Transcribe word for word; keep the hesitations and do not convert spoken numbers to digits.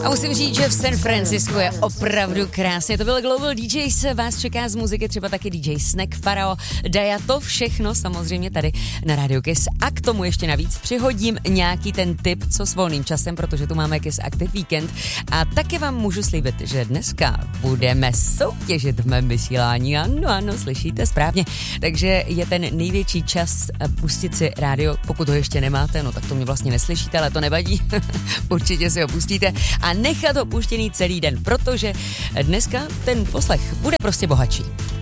A musím říct, že v San Francisku je opravdu krásně. To byl Global D Js, vás čeká z muziky třeba taky D J Snack, Pharao, Daja, to všechno samozřejmě tady na Radio Kiss. A k tomu ještě navíc přihodím nějaký ten tip, co s volným časem, protože tu máme Kiss Active Weekend. A taky vám můžu slíbit, že dneska budeme soutěžit v mém vysílání. Ano, ano, slyšíte správně. Takže je ten největší čas pustit si rádio, pokud ho ještě nemáte, no tak to mě vlastně neslyšíte, ale to nevadí. Určitě si ho pustíte a nechat ho puštěný celý den, protože dneska ten poslech bude prostě bohatší.